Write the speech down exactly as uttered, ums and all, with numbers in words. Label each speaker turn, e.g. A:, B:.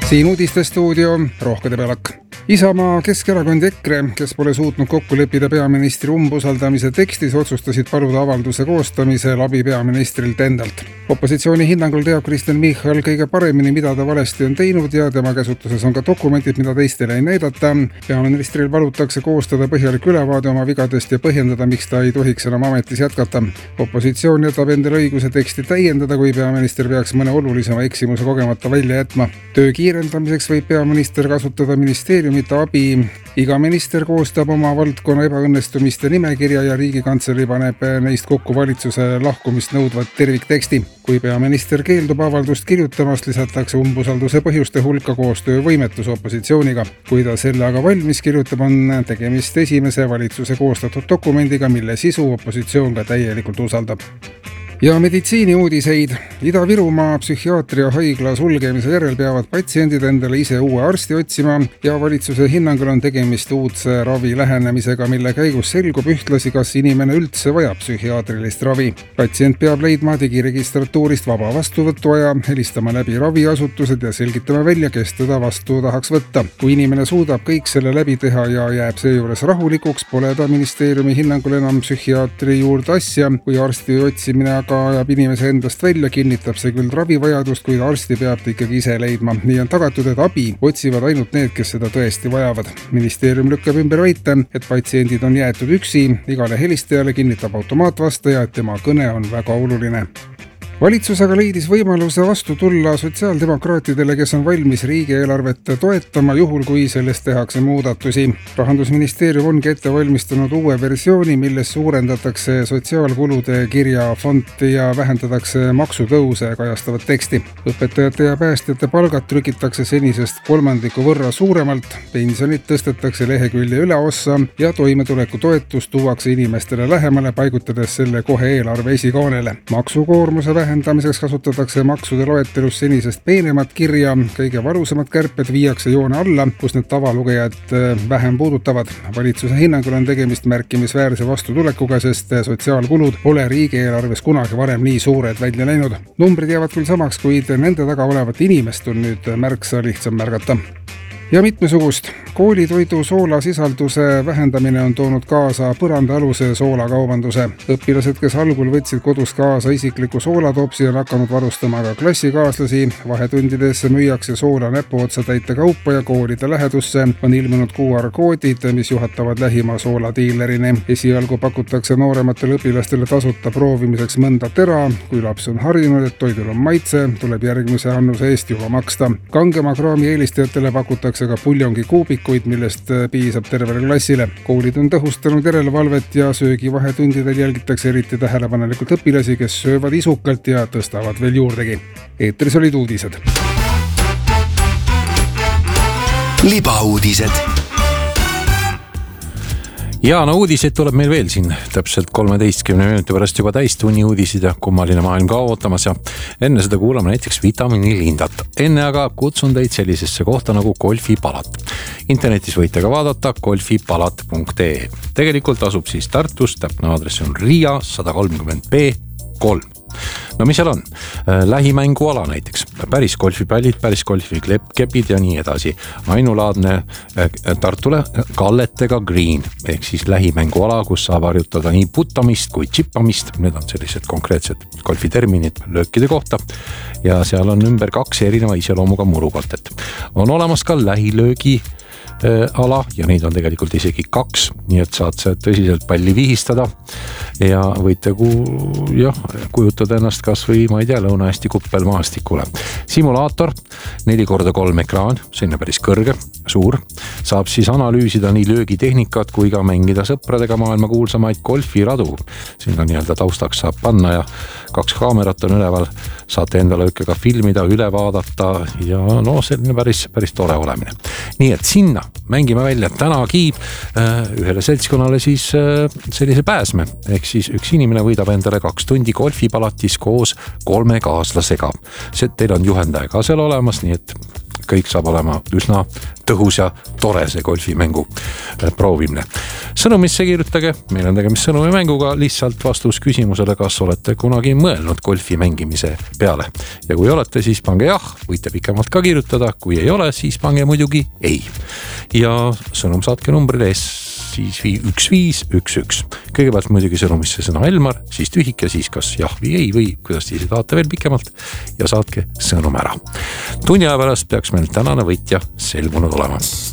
A: Siin uudistestuudio Rohkede Pelak. Isamaa, Keskerakond ja EKRE, kes pole suutnud kokku leppida peaministri umbusaldamise tekstis, otsustasid paluda avalduse koostamisel abi peaministrilt endalt. Opositsiooni hinnangul teab Kristen Michal kõige paremini, mida ta valesti on teinud ja tema käsutuses on ka dokumendid, mida teistele ei näidata. Peaministril palutakse koostada põhjalik ülevaade oma vigadest ja põhjendada, miks ta ei tohiks enam ametis jätkata. Opositsioon jätab endale õiguse teksti täiendada, kui peaminister peaks mõne olulisema eksimuse kogemata välja jätma. Töö kiirendamiseks võib peaminister kasutada ministeeriumite abi. Iga minister koostab oma valdkonna ebaõnnestumiste nimekirja ja Riigikantselei paneb neist kokku valitsuse lahkumist nõudvat tervikteksti. Kui peaminister keeldub avaldust kirjutamast, lisatakse umbusalduse põhjuste hulka koostöö võimetus opositsiooniga. Kui ta selle aga valmis kirjutab, on tegemist esimese valitsuse koostatud dokumendiga, mille sisu opositsioon ka täielikult usaldab. Ja meditsiini uudiseid. Ida-Virumaa psühhiaatria haigla sulgemise järel peavad patsiendid endale ise uue arsti otsima ja valitsuse hinnangul on tegemist uudse ravi lähenemisega, mille käigus selgub ühtlasi, kas inimene üldse vajab psühhiaatrilist ravi. Patsient peab leidma digiregistratuurist vaba vastuvõtuaja, helistama läbi raviasutused ja selgitama välja, kes teda vastu tahaks võtta. Kui inimene suudab kõik selle läbi teha ja jääb seejuures rahulikuks, pole ta ministeeriumi hinnangul enam psühhiaatri juurde asja. Kui arsti otsimine aga ajab inimese endast välja, kinnitab see küll ravivajadust, kuid arsti peab ta ikkagi ise leidma. Nii on tagatud, et abi otsivad ainult need, kes seda tõesti vajavad. Ministeerium lükkab ümber väite, et patsiendid on jäetud üksi. Igale helistajale kinnitab automaatvastaja, et tema kõne on väga oluline. Valitsus aga leidis võimaluse vastu tulla sotsiaaldemokraatidele, kes on valmis riigieelarvet toetama juhul, kui sellest tehakse muudatusi. Rahandusministeerium ongi ette valmistanud uue versiooni, milles suurendatakse sotsiaalkulude kirjafonti ja vähendatakse maksutõuse kajastavat teksti. Õpetajate ja päästjate palgad trükitakse senisest kolmandiku võrra suuremalt, pensionid tõstetakse lehekülje üleossa ja toimetuleku toetus tuuakse inimestele lähemale, paigutades selle kohe eelarve esikaanele. Maksukoormuse vähendamiseks kasutatakse maksude loetelus senisest peenemat kirja, kõige valusamad kärped viiakse joone alla, kus need tavalugejad vähem puudutavad. Valitsuse hinnangul on tegemist märkimisväärse vastutulekuga, sest sotsiaalkulud pole riigieelarves kunagi varem nii suured välja läinud. Numbrid jäävad küll samaks, kuid nende taga olevat inimest on nüüd märksa lihtsam märgata. Ja mitmesugust. Koolitoidu soolasisalduse vähendamine on toonud kaasa põrandaaluse soolakaubanduse. Õpilased, kes algul võtsid kodus kaasa isikliku soolatopsi, on hakanud varustama ka klassikaaslasi. Vahetundidesse müüakse soola näpuotsa täite kaupa ja koolide lähedusse on ilmunud Q R-koodid, mis juhatavad lähima sooladiilerini. Esialgu pakutakse noorematele õpilastele tasuta proovimiseks mõnda tera. Kui laps on harjunud, et toidul on maitse, tuleb järgmise annuse eest juba maksta. Kangema kraami eelistajatele pakutakse ka puljongi kuubikuid, millest piisab tervele klassile. Koolid on tõhustanud järelevalvet ja söögi vahetundidel jälgitakse eriti tähelepanelikult õpilasi, kes söövad isukalt ja tõstavad veel juurdegi. Eetris olid uudised.
B: Libauudised.
C: Ja no uudiseid tuleb meil veel siin täpselt kolmeteistkümne minuti pärast juba täis tunni uudised ja kummaline maailm ka ootamas ja enne seda kuulame näiteks vitamiinilindat. Enne aga kutsun teid sellisesse kohta nagu golfipalat. Internetis võite ka vaadata golfipalat punkt ee. Tegelikult asub siis Tartus, täpne aadress on Riia sada kolmkümmend B kolm. No mis seal on? Lähimänguala näiteks. Päris golfipallid, päris golfikepid ja nii edasi. Ainulaadne Tartule kalletega green, ehk siis lähimänguala, kus saab harjutada nii putamist kui chippamist. Need on sellised konkreetsed golfiterminid löökide kohta. Ja seal on ümber kaks erineva iseloomuga murukoltet. On olemas ka lähilöögi ala ja neid on tegelikult isegi kaks, nii et saad tõsiselt palli vihistada ja võite ku, jah, kujutada ennast kas või, ma ei tea, Lõuna-Eesti kuppel maastikule. Simulaator, neli korda kolm ekraan, sinna päris kõrge, suur, saab siis analüüsida nii löögitehnikat kui ka mängida sõpradega maailma kuulsamaid golfiradu. Sinna nii-öelda taustaks saab panna ja kaks kaamerat on üleval, saate endale ikka ka filmida, üle vaadata ja no selline päris, päris tore olemine. Nii et sinna mängime välja tänagi ühele seltskonnale siis sellise pääsme. Ehk siis üks inimene võidab endale kaks tundi golfipalatis koos kolme kaaslasega. See, teil on juhendaja ka seal olemas, nii et kõik saab olema üsna tõhus ja tore see golfimängu proovimine. Sõnumisse kirjutage, meil on tegemist sõnumimänguga, lihtsalt vastus küsimusele, kas olete kunagi mõelnud golfi mängimise peale. Ja kui olete, siis pange jah, võite pikemalt ka kirjutada, kui ei ole, siis pange muidugi ei. Ja sõnum saatke numbrile S siis üks viis üks üks. Kõigepealt muidugi sõnumisse sõna Elmar, siis tühike, siis kas jah või ei või kuidas te ise tahate veel pikemalt ja saatke sõnum ära. Tunni aja pärast peaks meil tänane võitja selgunud olema.